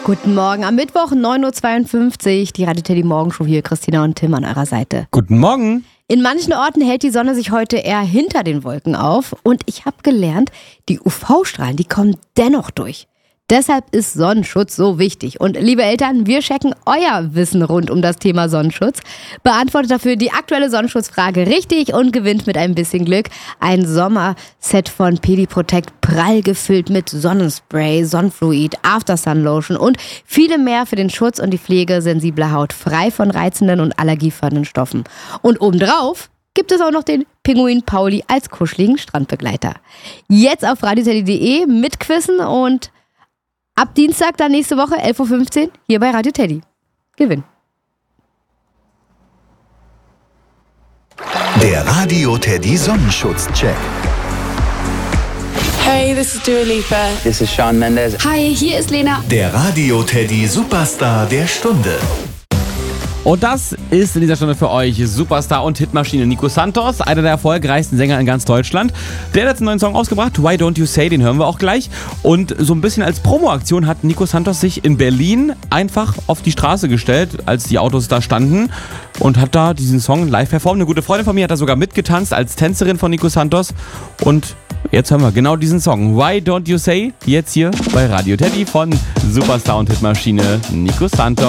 Guten Morgen am Mittwoch, 9.52 Uhr. Die Radio Teddy Morgenshow hier, Christina und Tim an eurer Seite. Guten Morgen. In manchen Orten hält die Sonne sich heute eher hinter den Wolken auf. Und ich habe gelernt, die UV-Strahlen, die kommen dennoch durch. Deshalb ist Sonnenschutz so wichtig. Und liebe Eltern, wir checken euer Wissen rund um das Thema Sonnenschutz. Beantwortet dafür die aktuelle Sonnenschutzfrage richtig und gewinnt mit ein bisschen Glück ein Sommerset von Pediprotect, prall gefüllt mit Sonnenspray, Sonnenfluid, After-Sun-Lotion und viele mehr für den Schutz und die Pflege sensibler Haut, frei von reizenden und allergiefördernden Stoffen. Und obendrauf gibt es auch noch den Pinguin Pauli als kuscheligen Strandbegleiter. Jetzt auf radioteddy.de mitquissen und ab Dienstag, dann nächste Woche, 11.15 Uhr, hier bei Radio Teddy. Gewinn. Der Radio Teddy Sonnenschutz-Check. Hey, this is Dua Lipa. This is Shawn Mendes. Hi, hier ist Lena. Der Radio Teddy Superstar der Stunde. Und das ist in dieser Stunde für euch Superstar und Hitmaschine Nico Santos, einer der erfolgreichsten Sänger in ganz Deutschland. Der hat jetzt einen neuen Song ausgebracht, Why Don't You Say, den hören wir auch gleich. Und so ein bisschen als Promoaktion hat Nico Santos sich in Berlin einfach auf die Straße gestellt, als die Autos da standen, und hat da diesen Song live performt. Eine gute Freundin von mir hat da sogar mitgetanzt als Tänzerin von Nico Santos. Und jetzt hören wir genau diesen Song, Why Don't You Say, jetzt hier bei Radio Teddy von Superstar und Hitmaschine Nico Santos.